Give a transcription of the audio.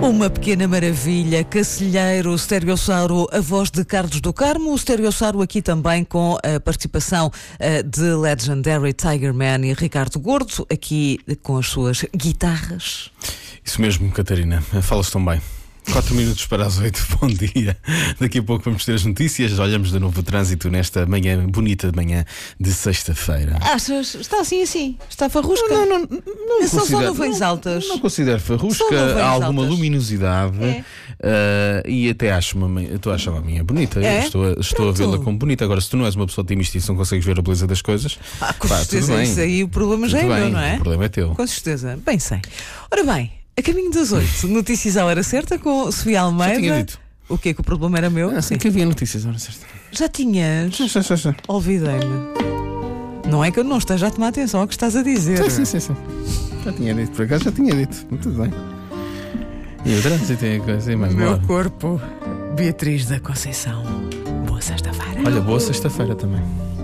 Uma pequena maravilha, Cacilheiro, Stereossauro, a voz de Carlos do Carmo, o Stereossauro aqui também com a participação de Legendary Tigerman e Ricardo Gordo, aqui com as suas guitarras. Isso mesmo, Catarina, falas tão bem. 4 minutos para as 8, bom dia. Daqui a pouco vamos ter as notícias. Olhamos de novo o trânsito nesta manhã, bonita manhã de sexta-feira. Achas? Está assim? Está farrusca? Não São só nuvens altas. Não considero farrusca, há alguma luminosidade. E até acho estou a achar uma minha bonita. Estou a vê-la como bonita. Agora, se tu não és uma pessoa otimista e se não consegues ver a beleza das coisas, com certeza, tudo bem. Isso aí o problema já é meu, não é? O problema é teu. Com certeza, bem sei. Ora bem, a caminho das 8, notícias à hora certa com Sofia Almeida. Já tinha dito. O que é que o problema era meu? Sim, que havia notícias à hora certa. Já tinhas? Já. Olvidei-me. Não é que eu não esteja a tomar atenção ao que estás a dizer. Sim. Já tinha dito, por acaso já tinha dito. Tudo bem. E o trânsito tem coisa aí mais meu corpo, Beatriz da Conceição. Boa sexta-feira. Olha, boa sexta-feira também.